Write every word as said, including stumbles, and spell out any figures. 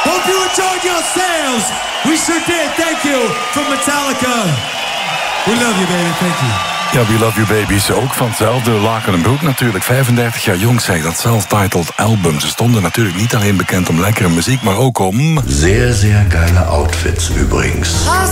Hope you enjoyed yourselves. We sure did. Thank you from Metallica. We love you, baby. Thank you. Ja, We Love You Babies, ook van hetzelfde Laken en Broek natuurlijk. vijfendertig jaar jong, zeg, dat self-titled album. Ze stonden natuurlijk niet alleen bekend om lekkere muziek, maar ook om... Sehr, sehr geile Outfits übrigens.